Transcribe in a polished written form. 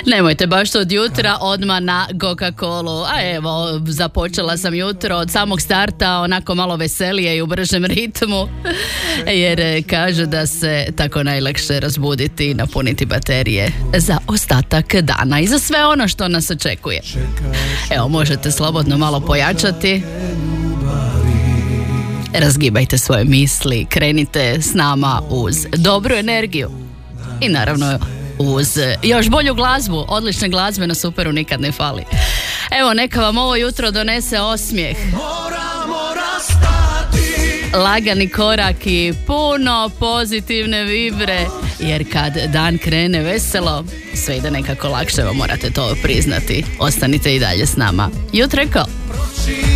Nemojte baš od jutra odmah na Coca-Colu. A evo, započela sam jutro od samog starta onako malo veselije i u bržem ritmu, jer kaže da se tako najlakše razbuditi i napuniti baterije za ostatak dana i za sve ono što nas očekuje. Evo, možete slobodno malo pojačati. Razgibajte svoje misli, krenite s nama uz dobru energiju i naravno uz još bolju glazbu. Odlične glazbe na Superu nikad ne fali. Evo, neka vam ovo jutro donese osmijeh, lagani korak i puno pozitivne vibre, jer kad dan krene veselo, sve ide nekako lakše, morate to priznati. Ostanite i dalje s nama. Jutreko!